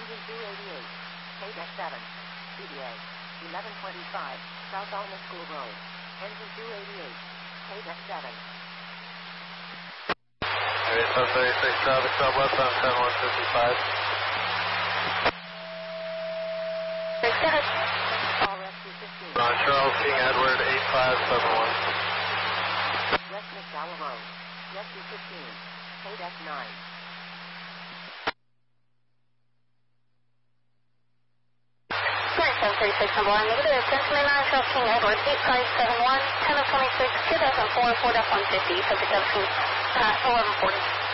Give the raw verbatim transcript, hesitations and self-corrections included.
Engine two eighty-eight. K seven. C D A. eleven twenty-five. South Alma School Road. Engine two eighty-eight. K seven. Alright, seven thirty-six traffic, southwest on ten one fifty-five. All rescue fifteen. Ron Charles, King Edward, eight five seven one. West McDowell Road. Rescue fifteen. K nine. seven thirty-six number one, negative, ten twenty-nine, Charles King Edward, eight five seven one, ten of twenty-six, two thousand four, four one fifty, subject up to uh, eleven forty.